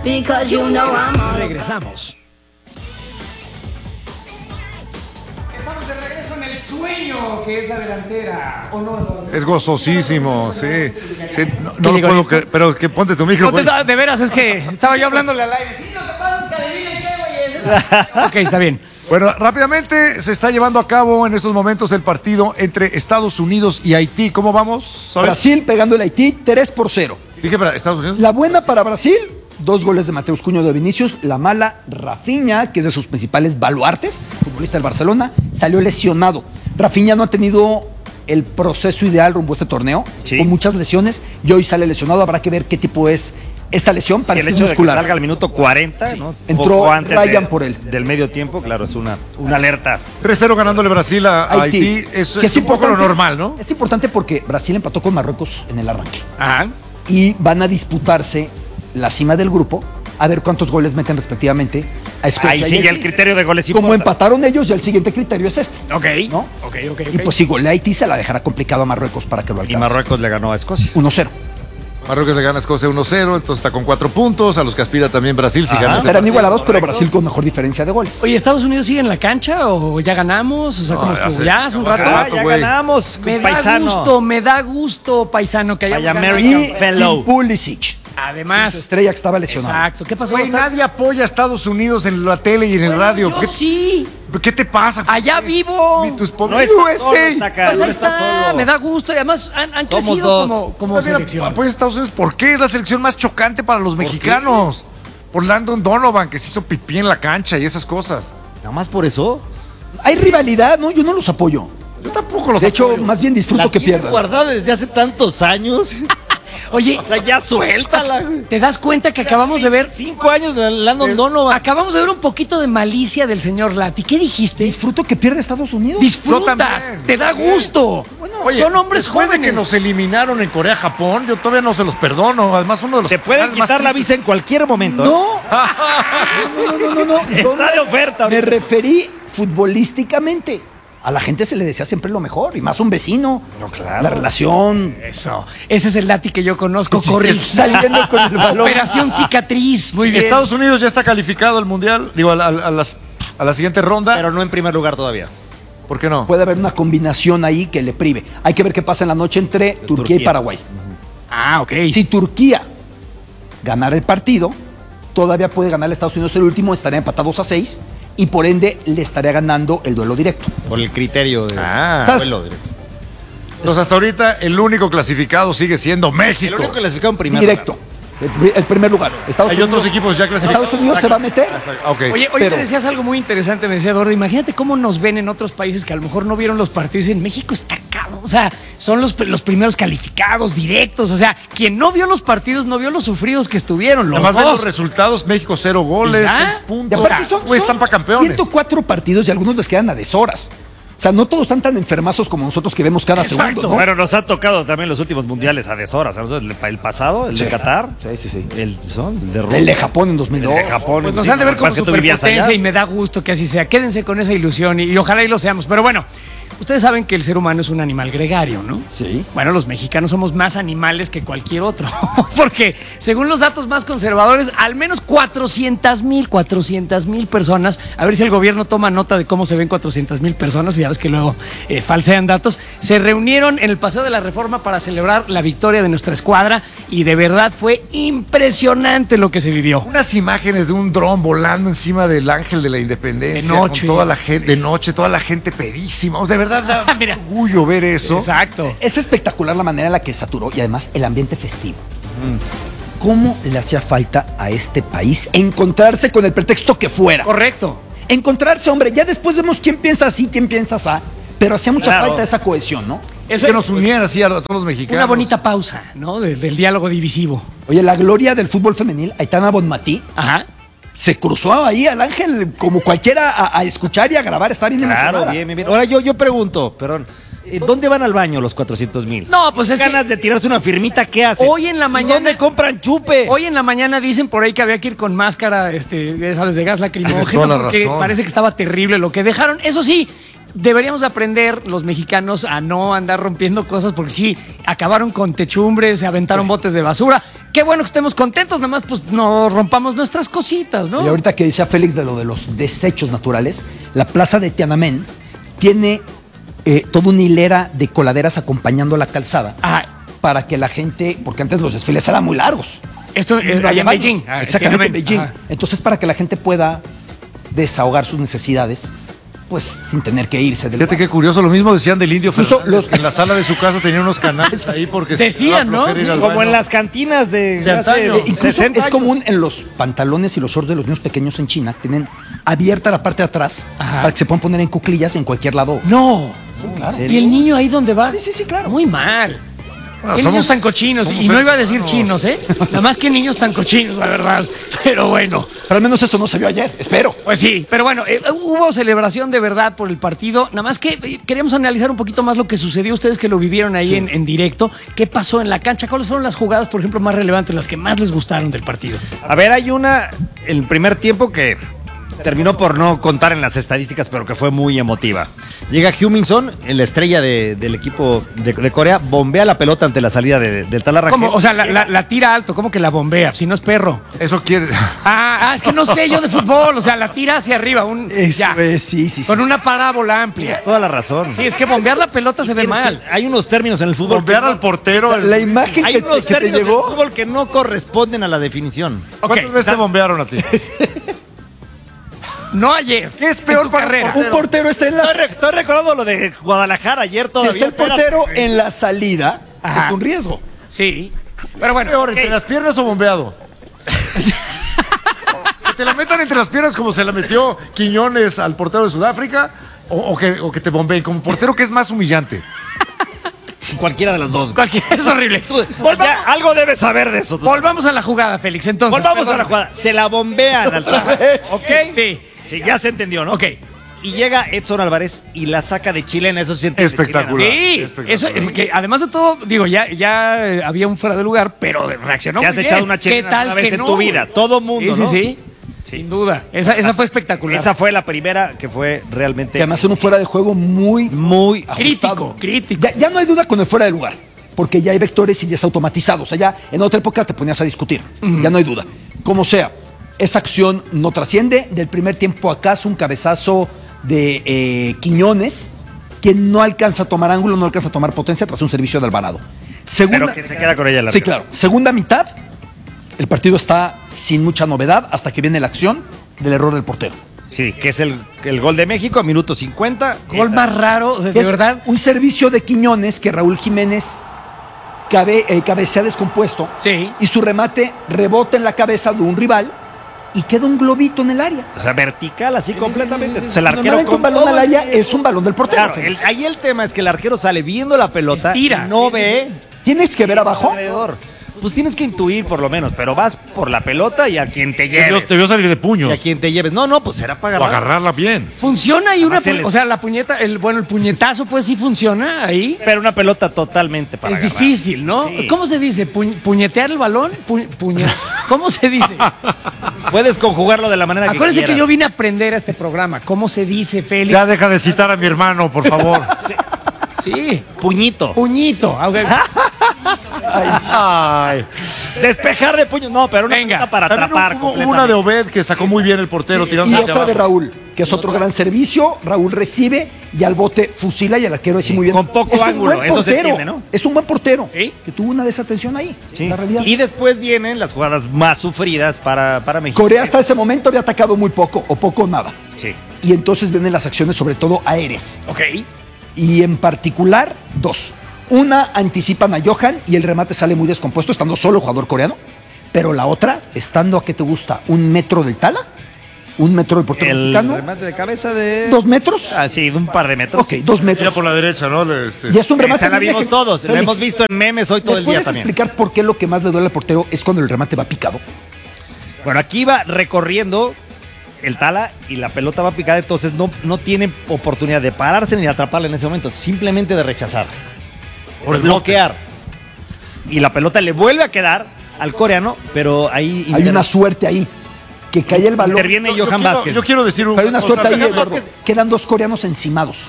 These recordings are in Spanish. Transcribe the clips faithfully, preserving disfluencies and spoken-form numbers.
because you know I'm all. Regresamos. Estamos de regreso en el sueño que es la delantera. ¿O no? no, no. Es gozosísimo, sí. sí no no lo puedo creer, pero que ponte tu micro. Ponte, pues. De veras, es que estaba yo hablándole al aire. Sí, lo que pasa es que adivinen qué, güey. Ok, está bien. Bueno, rápidamente se está llevando a cabo en estos momentos el partido entre Estados Unidos y Haití. ¿Cómo vamos? ¿Sabes? Brasil pegando el Haití tres por cero. Dije para Estados Unidos. La buena para Brasil, dos goles de Mateus Cunha de Vinicius. La mala, Rafinha, que es de sus principales baluartes, futbolista del Barcelona, salió lesionado. Rafinha no ha tenido el proceso ideal rumbo a este torneo, sí. con muchas lesiones, y hoy sale lesionado. Habrá que ver qué tipo es esta lesión. Sí, el hecho de que salga al minuto cuarenta, sí. ¿no? Entró antes Ryan de, por él. Del medio tiempo, claro, es una, una alerta. tres cero ganándole Brasil a, a Haití. Haití. Es, que es, es un poco lo normal, ¿no? Es importante porque Brasil empató con Marruecos en el arranque. Ajá. Y van a disputarse la cima del grupo, a ver cuántos goles meten respectivamente a Escocia. Ahí sigue el criterio de goles. Como importa. Empataron ellos, ya el siguiente criterio es este. Ok. ¿No? Okay, okay, y ok. pues si golea Haití, se la dejará complicado a Marruecos para que lo alcance. Y Marruecos le ganó a Escocia. uno cero. Marruecos le gana a Escocia uno cero, entonces está con cuatro puntos, a los que aspira también Brasil si Ajá. gana. Estarán igualados, pero Brasil con mejor diferencia de goles. Oye, ¿Estados Unidos sigue en la cancha o ya ganamos? O sea, ¿cómo No, ya estuvo? sé. ¿Ya hace un No, hace rato? rato, ya güey. ganamos, Me paisano. da gusto, me da gusto, paisano, que hayamos Vaya ganado. American Y Fellow. sin Pulisic. Además. Sin su estrella que estaba lesionado. Exacto. ¿Qué pasó? Güey, nadie apoya a Estados Unidos en la tele y en el Bueno, radio. yo ¿Qué, sí. ¿Qué te pasa? Allá vivo. Ni tus po- No está U S A. solo, está acá, Pues no ahí está está, solo. me da gusto y además han, han Somos crecido dos. como, como Mira, selección. apoya a Estados Unidos. ¿Por qué? Es la selección más chocante para los mexicanos. Por Landon Donovan, que se hizo pipí en la cancha y esas cosas. Nada más por eso. Hay rivalidad, ¿no? Yo no los apoyo. Yo tampoco los De hecho, apoyo. más bien disfruto La que tienes pierdan. guardada desde hace tantos años. Oye, O sea, ya suéltala, güey. ¿te das cuenta que acabamos de ver? Cinco años de Landon Donovan. Acabamos de ver un poquito de malicia del señor Lati. ¿Qué dijiste? Disfruto que pierde Estados Unidos. Yo Disfrutas, también. te da gusto. Oye, son hombres después jóvenes. de que nos eliminaron en Corea-Japón, yo todavía no se los perdono. Además, uno de los Te pueden finales más quitar la tristes. visa en cualquier momento. ¿eh? No. no, no, no, no, no. Está de oferta. Me referí futbolísticamente. A la gente se le desea siempre lo mejor, y más un vecino. No, claro. La relación. Eso. Ese es el Lati que yo conozco. Sí, Corre. sí, saliendo con el balón. Operación cicatriz. Muy bien. Estados Unidos ya está calificado al Mundial, digo, a la, a las- a la siguiente ronda. Pero no en primer lugar todavía. ¿Por qué no? Puede haber una combinación ahí que le prive. Hay que ver qué pasa en la noche entre Turquía, Turquía. y Paraguay. Ah, ok. Si Turquía ganara el partido, todavía puede ganar a Estados Unidos el último, estaría empatados a seis, y por ende le estaría ganando el duelo directo. Por el criterio de Ah. duelo directo. Entonces, hasta ahorita, el único clasificado sigue siendo El México. único clasificado en primer Directo. lugar. El, pri- el primer lugar. Estados Hay Unidos, otros equipos ya clasificados. Estados Unidos se va a meter. Ok. Oye, hoy Pero- te decías algo muy interesante, me decía Eduardo. Imagínate cómo nos ven en otros países que a lo mejor no vieron los partidos. En México está cabrón. O sea, son los, los primeros calificados, directos. O sea, quien no vio los partidos no vio los sufridos que estuvieron. Los Además, ven dos. los resultados: México cero goles, ¿Ya? seis Y puntos. aparte O sea, son, güey, son están para campeones. ciento cuatro partidos y algunos les quedan a deshoras. O sea, no todos están tan enfermazos como nosotros que vemos cada Exacto. segundo, ¿no? Bueno, nos ha tocado también los últimos mundiales a deshoras. ¿no? El, el pasado, el Sí. de Qatar, Sí, sí, sí. el, son, el de Rusia. El de Japón en dos mil dos. El de Japón. Pues nos sí, han de ver lo que como pasa es que tú vivías superpotencia allá. y me da gusto que así sea. Quédense con esa ilusión y, y ojalá y lo seamos. Pero bueno, ustedes saben que el ser humano es un animal gregario, ¿no? Sí. Bueno, los mexicanos somos más animales que cualquier otro, porque según los datos más conservadores, al menos cuatrocientas mil, cuatrocientas mil personas, a ver si el gobierno toma nota de cómo se ven cuatrocientas mil personas, ya ves que luego eh, falsean datos, se reunieron en el Paseo de la Reforma para celebrar la victoria de nuestra escuadra y de verdad fue impresionante lo que se vivió. Unas imágenes de un dron volando encima del ángel de la independencia. De noche. Con toda la gente, de noche, toda la gente pedísima. O sea, de verdad da Mira. orgullo ver eso. Exacto. Es espectacular la manera en la que saturó y además el ambiente festivo. ¿Cómo le hacía falta a este país encontrarse con el pretexto que fuera? Correcto. Encontrarse, hombre, ya después vemos quién piensa así, quién piensa así, pero hacía mucha Claro. falta esa cohesión, ¿no? Eso que es nos uniera así a, a todos los mexicanos. una bonita pausa, ¿no? De- del diálogo divisivo. Oye, la gloria del fútbol femenil, Aitana Bonmatí, Ajá. se cruzó ahí al ángel como cualquiera a, a escuchar y a grabar, está bien Claro, emocionada. bien, bien, bien. Ahora yo, yo pregunto, perdón, ¿eh, ¿dónde van al baño los cuatrocientos mil? No, pues es que- ganas de tirarse una firmita, ¿qué hacen? Hoy en la ¿Y mañana- dónde compran chupe? Hoy en la mañana dicen por ahí que había que ir con máscara, este, ya sabes, de gas Tienes lacrimógeno, toda la porque razón. parece que estaba terrible lo que dejaron. Eso sí, deberíamos aprender los mexicanos a no andar rompiendo cosas porque sí, acabaron con techumbres, se aventaron sí. botes de basura. Qué bueno que estemos contentos, nada más pues no rompamos nuestras cositas, ¿no? Y ahorita que decía Félix de lo de los desechos naturales, la plaza de Tiananmen tiene eh, toda una hilera de coladeras acompañando la calzada Ah, para que la gente, porque antes los desfiles eran muy largos. esto eh, allá en Beijing. Ah, Exactamente, en Tiananmen. Beijing. Ajá. Entonces, para que la gente pueda desahogar sus necesidades, pues sin tener que irse del Fíjate lugar. qué curioso, lo mismo decían del Indio Incluso Fernández, los- que en la sala de su casa tenía unos canales ahí porque se Decían, daba ¿no? flojera ir Sí, al Como baño. en las cantinas de De hace antaño. Eh, incluso sesenta es años. común en los pantalones y los shorts de los niños pequeños en China, tienen abierta la parte de atrás Ajá. para que se puedan poner en cuclillas en cualquier lado. No. claro. ¿Y el niño ahí dónde va? Sí, sí, sí, claro. Muy mal. Bueno, ¿Qué somos- niños tan cochinos? somos Y no iba a decir hermanos. chinos, ¿eh? Nada más que niños tan cochinos, la verdad. Pero bueno. Pero al menos esto no se vio ayer, espero. Pues sí, pero bueno, eh, hubo celebración de verdad por el partido. Nada más que eh, queríamos analizar un poquito más lo que sucedió. Ustedes que lo vivieron ahí Sí. en, en directo. ¿Qué pasó en la cancha? ¿Cuáles fueron las jugadas, por ejemplo, más relevantes, las que más les gustaron del partido? A ver, hay una, el primer tiempo que terminó por no contar en las estadísticas, pero que fue muy emotiva. Llega Heung-min Son, la estrella de- del equipo de, de Corea, bombea la pelota ante la salida de- del Tala Rangel. ¿Cómo? O sea, la, la- la tira alto, ¿cómo que la bombea? Si no es perro. Eso quiere. Ah, ah, es que no sé yo de fútbol. O sea, la tira hacia arriba. Un, Eso ya, es, sí, sí, sí. con una parábola amplia. Toda la razón. Sí, es que bombear la pelota se ve mal. Hay unos términos en el fútbol. Bombear que no- al portero. el- La imagen Hay que, unos que te términos en el llegó. fútbol que no corresponden a la definición. Ok, ¿Cuántas veces te bombearon a ti? no ayer. ¿Qué es en peor tu para un carrera? portero? Un portero está en la. Estoy, re- estoy recordando lo de Guadalajara ayer Si todavía. está el portero en la salida, Ajá. es un riesgo. Sí. Pero bueno, ¿Peor, ok. entre las piernas o bombeado? ¿Que te la metan entre las piernas como se la metió Quiñones al portero de Sudáfrica? ¿O, o que, o que te bombeen como portero, que es más humillante? Cualquiera de las dos. Cualquiera, es horrible. Volvamos, ya, algo debes saber de eso. tú. Volvamos a la jugada, Félix. Entonces. Volvamos a la perdón. jugada. Se la bombean al Tala. ¿Ok? Sí. Sí, ya se entendió, ¿no? Ok. Y llega Edson Álvarez y la saca de chilena. Eso se siente de Espectacular. Sí, Espectacular. eso, eh, que además de todo, digo, ya, ya eh, había un fuera de lugar, pero reaccionó Te muy has bien. echado una ¿Qué chilena tal una vez que en no, tu vida. güey? Todo mundo, Sí, ¿no? sí, sí. Sin duda. Esa, esa fue espectacular. Esa fue la primera que fue realmente Que además era un fuera de juego muy muy Crítico, ajustado. crítico. Ya, ya no hay duda con el fuera de lugar, porque ya hay vectores y ya es automatizado. O sea, ya en otra época te ponías a discutir. Ya no hay duda. Como sea, esa acción no trasciende. Del primer tiempo acá es un cabezazo de eh, Quiñones, que no alcanza a tomar ángulo, no alcanza a tomar potencia tras un servicio de Alvarado. Segunda, pero que se queda con ella la Sí, claro. Segunda mitad, el partido está sin mucha novedad hasta que viene la acción del error del portero. Sí, que es el, el gol de México a minuto cincuenta. Gol Esa- más raro, de, de Es verdad. un servicio de Quiñones que Raúl Jiménez cabe, eh, cabecea descompuesto Sí. y su remate rebota en la cabeza de un rival y queda un globito en el área. O sea, vertical así completamente. sí, sí, Entonces, el arquero Normalmente con un balón todo al el- área es un balón del portero. Claro, Félix. el- ahí el tema es que el arquero sale viendo la pelota Estira. y no Sí, sí, ve Tienes que ver abajo. alrededor. Pues tienes que intuir por lo menos, pero vas por la pelota y a quien te Te vio, lleves. te vio salir de Y puños. a quien te lleves. No, no, pues será para O agarrar. agarrarla bien. Funciona ahí una. Además, él pu- es- O sea, la puñeta, el, bueno, el puñetazo, pues sí funciona ahí. Pero una pelota totalmente para Es agarrar. difícil, ¿no? Sí. ¿Cómo se dice? Pu- ¿Puñetear el balón? Pu- puñe- ¿Cómo se dice? Puedes conjugarlo de la manera que Acuérdense quieras. que yo vine a aprender a este programa. ¿Cómo se dice, Félix? Ya deja de citar a mi hermano, por favor. Sí. Puñito. Puñito. Ah, ok. Ay. Despejar de puño. No, pero una Venga. pelota para También atrapar. hubo completamente. una de Obed que sacó muy bien el portero Sí, tirando Y hacia otra de abajo. Raúl, que es otro gran servicio. Raúl recibe y al bote fusila y el arquero así muy bien. con poco Es un ángulo, buen eso se portero, entiende, ¿no? Es un buen portero Sí. que tuvo una desatención ahí. Sí. La realidad. Y después vienen las jugadas más sufridas para, para México. Corea hasta ese momento había atacado muy poco o poco o nada. Sí. Y entonces vienen las acciones sobre todo aéreas. Ok. Y en particular, dos. Una, anticipan a Johan y el remate sale muy descompuesto, estando solo el jugador coreano. Pero la otra, estando a qué te gusta, un metro del Tala, un metro del portero El mexicano, remate de cabeza de... dos metros. Ah, sí, de un par de metros. Ok, dos Mira metros. por la derecha, ¿no? Le- este- Y es un remate. Esa la muy vimos eje- todos, la Félix, hemos visto en memes hoy todo ¿les el día puedes también. explicar por qué lo que más le duele al portero es cuando el remate va picado? Bueno, aquí va recorriendo el Tala y la pelota va picada, entonces no, no tiene oportunidad de pararse ni de atraparla en ese momento, simplemente de rechazar, Por de el bloquear. Y la pelota le vuelve a quedar al coreano, pero ahí Hay inter- una suerte ahí, que cae el balón. interviene Yo- yo Johan quiero- Vázquez. Yo quiero decir un- Hay una cosa- suerte ahí, Johan Eduardo. Vázquez- Quedan dos coreanos encimados.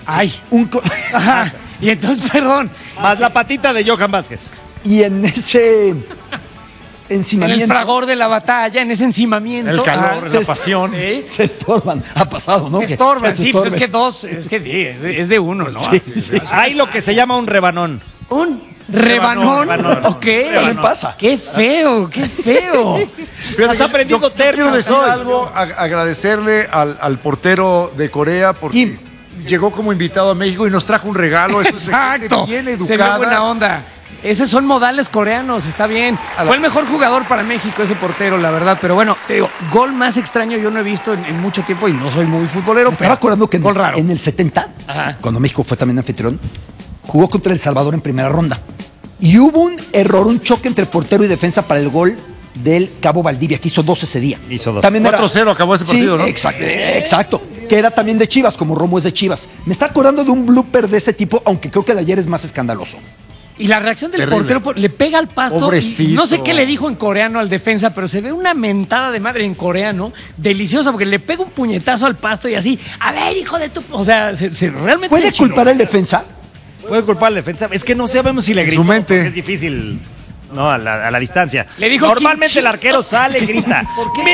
Ay. Un co- Ajá. Y entonces, perdón, Más la patita de Johan Vázquez. y en ese en encimamiento el fragor de la batalla, en ese encimamiento. El calor, ajá, la pasión. Sí. se estorban. Ha pasado, ¿no? Se Que- estorban, que se sí, pues es estorben. que dos, es que sí, es, es de uno, ¿no? Sí, sí. Hay lo que se llama un rebanón. Un rebanón. rebanón. Ok. También pasa. Qué feo, qué feo. Fíjate Has que aprendido yo- yo términos Quiero decir hoy. algo, a- agradecerle al, al portero de Corea porque Kim. llegó como invitado a México y nos trajo un regalo. Eso es de gente Exacto. bien Se ve educada. buena onda. Esos son modales coreanos, está bien. A la- Fue el mejor jugador para México ese portero, la verdad. Pero bueno, te digo, gol más extraño yo no he visto en, en mucho tiempo y no soy muy futbolero. Me pero estaba acordando que en gol el, raro. en el setenta, Ajá. cuando México fue también anfitrión, jugó contra El Salvador en primera ronda. Y hubo un error, un choque entre portero y defensa para el gol del Cabo Valdivia, que hizo dos ese día. Hizo dos. También era- cuatro cero acabó ese partido, Sí, ¿no? Exacto, exacto. Que era también de Chivas, como Romo es de Chivas. Me está acordando de un blooper de ese tipo, aunque creo que el de ayer es más escandaloso. Y la reacción del Terrible. portero por- le pega al pasto. Pobrecito. Y no sé qué le dijo en coreano al defensa, pero se ve una mentada de madre en coreano, deliciosa, porque le pega un puñetazo al pasto y así, a ver, hijo de tu. O sea, se, se- realmente. ¿Puede se enchiló. culpar al defensa? Puede culpar al defensa. Es que no sabemos si le En gritó. su mente. Porque es difícil. No, a la, a la distancia. Le dijo Normalmente Kim el arquero sale y grita. ¿Por qué?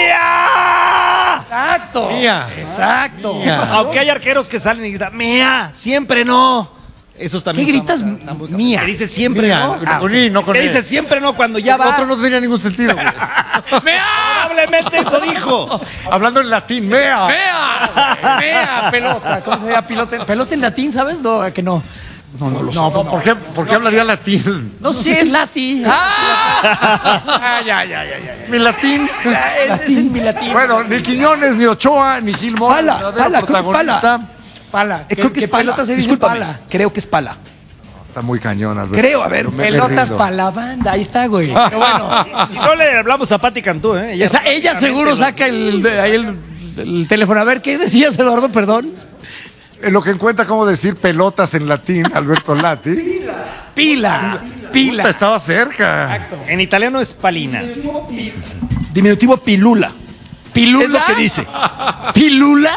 ¡Mía! Exacto. Mía. Exacto. Mía. Aunque hay arqueros que salen y gritan, ¡Mía! Siempre no. Esos también. ¿Qué gritas, están- están muy- mía? Que dice siempre Mía. no. Ah, con I, no con Que E. dice siempre no cuando ya va. Otro no tenía ningún sentido. güey. ¡Mea! Probablemente eso dijo. Hablando en latín, mea. ¡Mea! ¡Mea! Pelota. ¿Cómo se llama? Pelota, pelota en latín, ¿sabes? No, ¿a que no. No, no lo sé. No, ¿por qué, por qué hablaría latín? No sé, es latín. ¡Ah! Ah, ya, ya, ya, ya. Mi latín. ya. Ese es en mi latín. Bueno, ni Quiñones, ni Ochoa, ni Gil Mora. Pala, el verdadero Pala, creo que es Pala. protagonista. Pala. Eh, creo que es pala. pelota se dice Discúlpame. pala. Creo que es pala. Está muy cañón, Alberto. Creo, a ver. Me- me Pelotas rindo. para la banda. Ahí está, güey. Pero bueno. Si solo le hablamos a Pati Cantú, ¿eh? Esa- ella seguro saca el, ahí el, el teléfono. A ver, ¿qué decías, Eduardo? Perdón. En lo que encuentra cómo decir pelotas en latín, Alberto Lati. Pila. Pila. Puta, estaba cerca. En italiano es palina. Diminutivo pilula. ¿Pilula? Es lo que dice. ¿Pilula?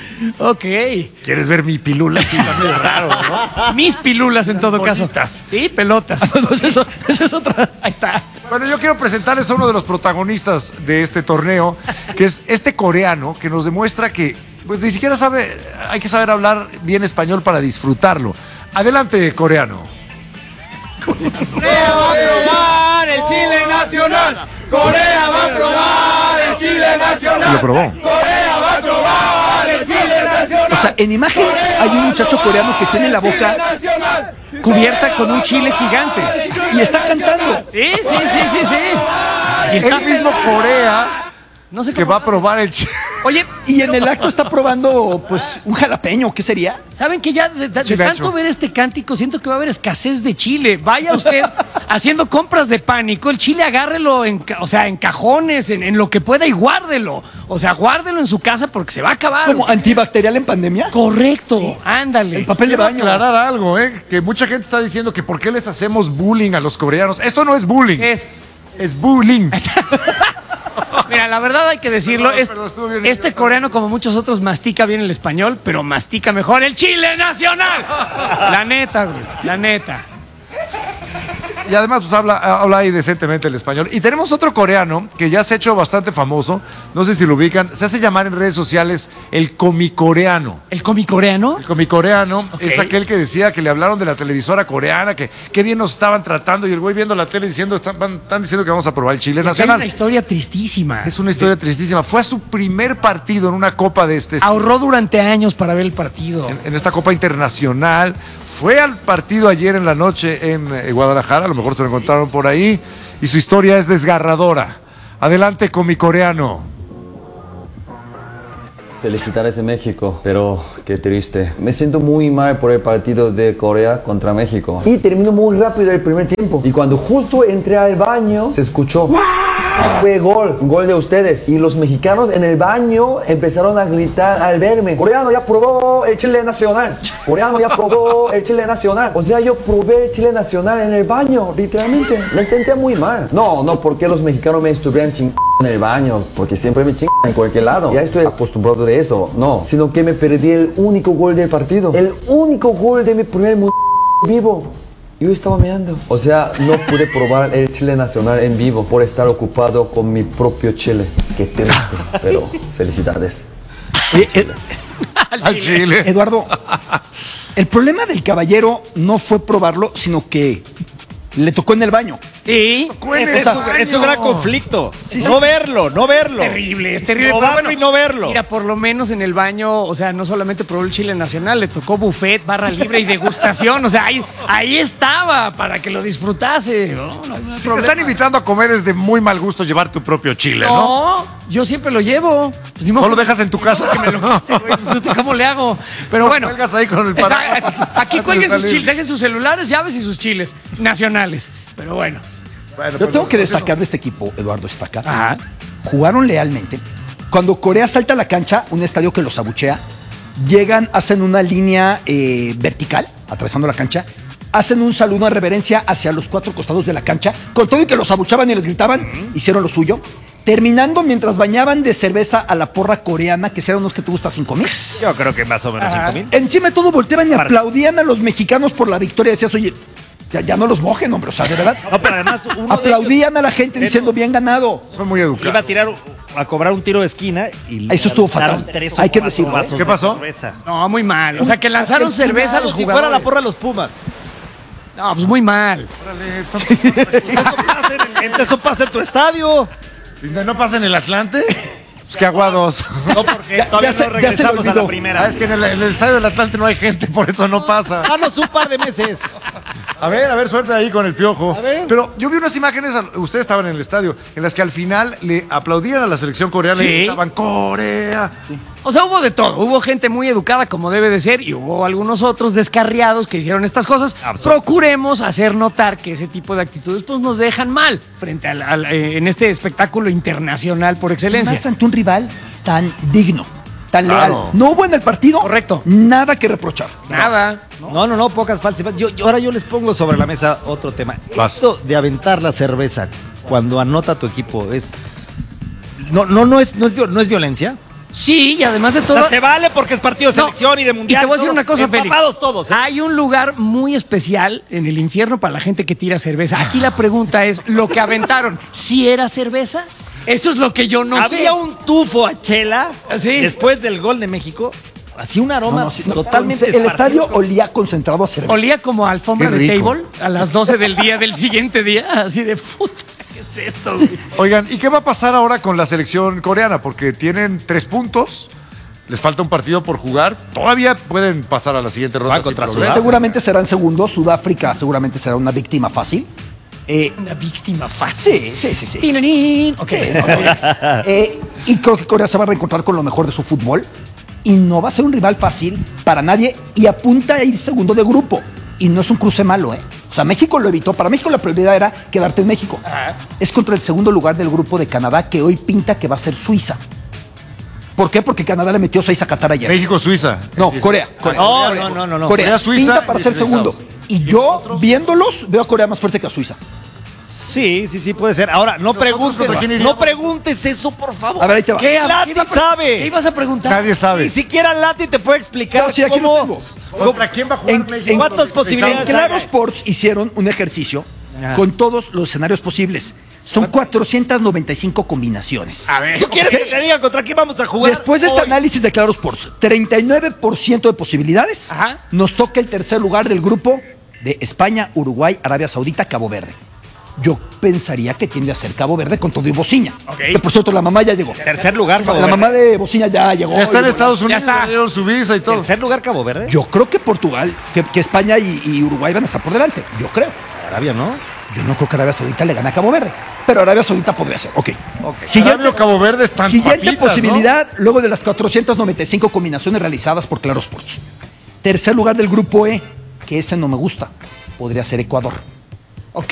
Ok. ¿Quieres ver mi pilula? Sí, está medio raro, ¿no? Mis pilulas en todo Bolitas. caso. Sí, pelotas. eso, eso es otra. Ahí está. Bueno, yo quiero presentarles a uno de los protagonistas de este torneo, que es este coreano que nos demuestra que pues, ni siquiera sabe, hay que saber hablar bien español para disfrutarlo. Adelante, coreano. Corea va a probar el Chile nacional. Corea va a probar el Chile nacional. Lo probó. Corea va a probar el Chile nacional. O sea, en imagen hay un muchacho coreano que tiene la boca nacional. Cubierta con un chile gigante. y está cantando. Sí, sí, sí, sí, sí. Y está El mismo feliz. Corea No sé que cómo va a hace. probar el chi- Oye, Y en el acto está probando, pues, un jalapeño. ¿Qué sería? ¿saben que ya de, de- de Chile tanto ancho. ver este cántico siento que va a haber escasez de chile? Vaya usted haciendo compras de pánico, el chile agárrelo en, ca- o sea, en cajones, en, en lo que pueda y guárdelo. O sea, guárdelo en su casa porque se va a acabar. Como antibacterial en pandemia. Correcto, ándale. El papel de Quiero baño. aclarar algo, ¿eh? Que mucha gente está diciendo que por qué les hacemos bullying a los coreanos. Esto no es bullying. ¿Qué es? Es bullying. Mira, la verdad hay que decirlo, Perdón, es- perdón, estuvo bien este idiota. coreano como muchos otros mastica bien el español, pero mastica mejor el chile nacional. La neta, güey, la neta. Y además, pues habla, habla ahí decentemente el español. Y tenemos otro coreano que ya se ha hecho bastante famoso. No sé si lo ubican. Se hace llamar en redes sociales el comicoreano. ¿El comicoreano? El comicoreano Ok. es aquel que decía que le hablaron de la televisora coreana, que qué bien nos estaban tratando. Y el güey viendo la tele diciendo, están, van- están diciendo que vamos a probar el Chile Hay nacional. una historia tristísima. Es una historia tristísima. Fue a su primer partido en una copa de este Ahorró durante años para ver el partido. en, en esta Copa Internacional. Fue al partido ayer en la noche en eh, Guadalajara, a lo mejor se lo encontraron por ahí, y su historia es desgarradora. Adelante con mi coreano. Felicitar a ese México, pero qué triste. Me siento muy mal por el partido de Corea contra México. Y terminó muy rápido el primer tiempo. Y cuando justo entré al baño, se escuchó. ¡Wow! Fue gol, gol de ustedes. Y los mexicanos en el baño empezaron a gritar al verme: coreano ya probó el chile nacional. Coreano ya probó el chile nacional. O sea, yo probé el chile nacional en el baño, literalmente. Me sentía muy mal. No, no, porque los mexicanos me estuvieran chingando en el baño, porque siempre me chingan en cualquier lado. Ya estoy acostumbrado de eso. No, sino que me perdí el único gol del partido. El único gol de mi primer mundial vivo. Yo estaba meando. O sea, no pude probar el chile nacional en vivo por estar ocupado con mi propio chile. Qué triste, pero felicidades. Oye, eh, Al Chile. Eduardo, el problema del caballero no fue probarlo, sino que le tocó en el baño. Sí, Ese es, un, es un gran conflicto. no verlo, no verlo. Es terrible, es terrible. Probarlo pero bueno, y no verlo. Mira, por lo menos en el baño, o sea, no solamente probó el chile nacional, le tocó buffet, barra libre y degustación. O sea, ahí, ahí estaba para que lo disfrutase. No, no, no hay Si te problema. están invitando a comer, es de muy mal gusto llevar tu propio chile, ¿no? No, yo siempre lo llevo. Pues, ni modo ¿No lo que- dejas en tu ni modo casa? que me lo quite, güey, pues, no sé ¿cómo le hago? Pero No bueno. cuelgas ahí con el Está- paraguas. Aquí Antes cuelguen de sus salir. chiles, dejen sus celulares, llaves y sus chiles nacionales. Pero bueno. Bueno, Yo pero tengo que no, destacar de este equipo, Eduardo Estaca. Ajá. Jugaron lealmente. Cuando Corea salta a la cancha, un estadio que los abuchea, llegan, hacen una línea eh, vertical, atravesando la cancha, hacen un saludo, una reverencia hacia los cuatro costados de la cancha, con todo y que los abuchaban y les gritaban, hicieron lo suyo. Terminando mientras bañaban de cerveza a la porra coreana, que serán unos que te gusta cinco mil. Yo creo que más o menos cinco mil. Encima de todo volteaban y Par- aplaudían a los mexicanos por la victoria. Decías, oye, ya, ya no los mojen, hombre. O sea, de verdad. No, pero además uno de Aplaudían a la gente Pero- diciendo, bien ganado. Son muy ellos iba a educados. tirar, a cobrar un tiro de esquina y Eso estuvo lanzaron fatal. tres o Hay que cuatro decirlo, ¿eh? vasos ¿Qué de pasó? cerveza. No, muy mal. O sea, que lanzaron cerveza a los Como si jugadores. fuera la porra de los Pumas. No, pues muy mal. Pues eso pasa en, el- eso pasa en tu estadio. ¿Y no- ¿No pasa en el Atlante? Pues que aguados. No, porque Ya- todavía ya se- no ya se le regresamos a olvidó. la primera. Ah, es que en el, en el estadio del Atlante no hay gente, por eso no pasa. Danos un par de meses. A ver, a ver, suerte ahí con el piojo. A ver. Pero yo vi unas imágenes, al- ustedes estaban en el estadio, en las que al final le aplaudían a la selección coreana Sí. y gritaban Corea. O sea, hubo de todo. Hubo gente muy educada, como debe de ser, y hubo algunos otros descarriados que hicieron estas cosas. Absolutamente. Procuremos hacer notar que ese tipo de actitudes pues, nos dejan mal frente al, al- eh, en este espectáculo internacional por excelencia. Más ante un rival tan digno, tan Claro. leal. No hubo en el partido Correcto. nada que reprochar. Nada. No, no, no, pocas falsedades. Yo, yo- ahora yo les pongo sobre la mesa otro tema. Vas. Esto de aventar la cerveza cuando anota tu equipo es. No, no, no es, no es, viol- no es violencia. Sí, y además de O todo. sea, se vale porque es partido de No, selección y de mundial. Y te voy a decir todo. una cosa, Félix. Empapados todos, ¿eh? Hay un lugar muy especial en el infierno para la gente que tira cerveza. Aquí la pregunta es, ¿lo que aventaron, si era cerveza? Eso es lo que yo no sé. Había un tufo a chela Sí. después del gol de México. Hacía un aroma No, no, sí, no, totalmente el estadio esparcido. olía concentrado a cerveza. Olía como a alfombra Qué de rico. table a las doce del día del siguiente día. Así de, puta, ¿qué es esto, güey? Oigan, ¿y qué va a pasar ahora con la selección coreana? Porque tienen tres puntos, les falta un partido por jugar, todavía pueden pasar a la siguiente ronda. Van contra sin problema. Seguramente serán segundos. Sudáfrica seguramente será una víctima fácil. Eh, Una víctima fácil. sí, sí, sí, sí. Tinanín. Ok. Sí, no, no, eh, y creo que Corea se va a reencontrar con lo mejor de su fútbol. Y no va a ser un rival fácil para nadie. Y apunta a ir segundo de grupo. Y no es un cruce malo, ¿eh? O sea, México lo evitó. Para México la prioridad era quedarte en México. Es contra el segundo lugar del grupo de Canadá, que hoy pinta que va a ser Suiza. ¿Por qué? Porque Canadá le metió seis a Qatar ayer. México-Suiza. No, Corea. Corea. No, no, no, no, no. Corea, Corea, Suiza pinta para y ser dieciséis. segundo. Y yo, viéndolos, veo a Corea más fuerte que a Suiza. Sí, sí, sí, puede ser. Ahora, no preguntes, ¿contra quién iríamos? no preguntes eso, por favor. A ver, ahí te va. ¿Qué, Lati iba a pre- sabe. ¿Qué ibas a preguntar? Nadie sabe. Ni siquiera Lati te puede explicar Claro, sí, aquí lo cómo. tengo. ¿Contra quién va a jugar En- México? en- ¿Cuántas Los posibilidades En dieciséis? Claro Sports hicieron un ejercicio Ajá. con todos los escenarios posibles. Son cuatrocientas noventa y cinco combinaciones. A ver. ¿Tú quieres que te diga contra quién vamos a jugar? Después de este hoy? análisis de Claro Sports, treinta y nueve por ciento de posibilidades, Ajá. nos toca el tercer lugar del grupo de España, Uruguay, Arabia Saudita, Cabo Verde. Yo pensaría que tiende a ser Cabo Verde con todo y Bociña. Ok. Que por cierto, la mamá ya llegó. Tercer lugar, Cabo La Verde. mamá de Bociña ya llegó. Ya está en Y- Estados Unidos, Ya está. ya dieron su visa y todo. Tercer lugar, Cabo Verde. Yo creo que Portugal, que, que España y, y Uruguay van a estar por delante. Yo creo. Arabia, ¿no? Yo no creo que Arabia Saudita le gane a Cabo Verde. Pero Arabia Saudita podría ser. Ok. Arabia Siguiente, o Cabo Verde están siguiente papitas, ¿no? posibilidad, luego de las cuatrocientas noventa y cinco combinaciones realizadas por Claro Sports. Tercer lugar del grupo E, que ese no me gusta. Podría ser Ecuador.